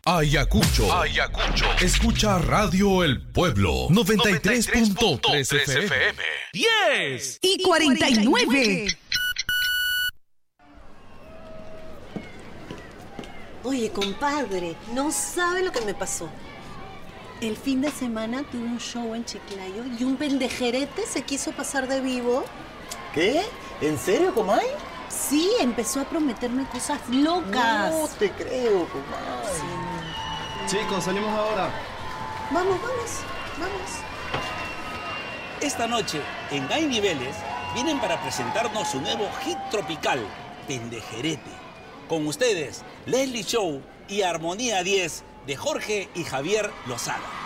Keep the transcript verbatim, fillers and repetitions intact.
Ayacucho. Ayacucho. Escucha Radio El Pueblo. noventa y tres punto tres F M. diez y cuarenta y nueve. Oye, compadre, no sabe lo que me pasó. El fin de semana tuve un show en Chiclayo y un pendejerete se quiso pasar de vivo. ¿Qué? ¿En serio, comay? Sí, empezó a prometerme cosas locas. No te creo, comay. Sí. Chicos, salimos ahora. Vamos, vamos, vamos. Esta noche, en Hay Niveles, vienen para presentarnos su nuevo hit tropical, Pendejerete. Con ustedes, Leslie Show y Armonía diez de Jorge y Javier Lozada.